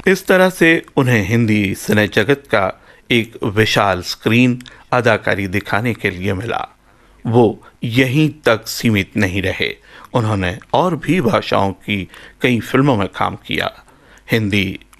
इस तरह से उन्हें हिंदी सिने जगत का एक विशाल स्क्रीन अदाकारी दिखाने के लिए मिला। वो यहीं तक सीमित नहीं रहे, उन्होंने और भी भाषाओं की कई फिल्मों में काम किया। हिंदी,